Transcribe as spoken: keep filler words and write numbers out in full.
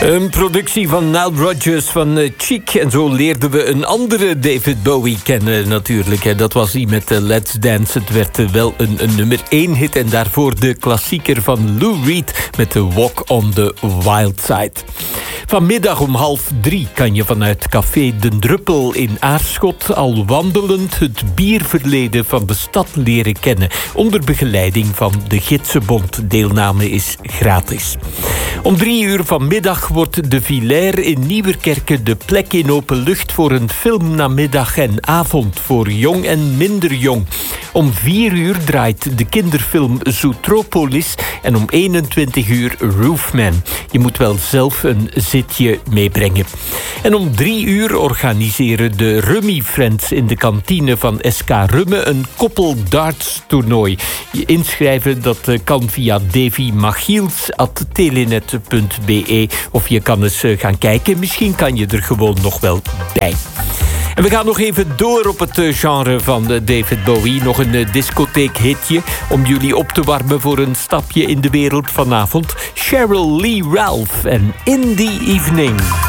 Een productie van Nile Rodgers van Chic. En zo leerden we een andere David Bowie kennen natuurlijk. Dat was die met Let's Dance. Het werd wel een, een nummer één hit. En daarvoor de klassieker van Lou Reed met de Walk on the Wild Side. Vanmiddag om half drie kan je vanuit Café De Druppel in Aarschot al wandelend het bierverleden van de stad leren kennen. Onder begeleiding van de Gidsenbond. Deelname is gratis. Om drie uur vanmiddag wordt de Villers in Nieuwerkerke de plek in open lucht voor een filmnamiddag en avond voor jong en minder jong. Om vier uur draait de kinderfilm Zootropolis en om eenentwintig uur Roofman. Je moet wel zelf een zitje meebrengen. En om drie uur organiseren de Rummy Friends in de kantine van S K Rumme een koppel darts toernooi. Je inschrijven dat kan via davy machiels at telenet punt b e of je kan eens gaan kijken. Misschien kan je er gewoon nog wel bij. En we gaan nog even door op het genre van David Bowie. Nog een discotheekhitje om jullie op te warmen voor een stapje in de wereld vanavond. Cheryl Lee Ralph en In the Evening.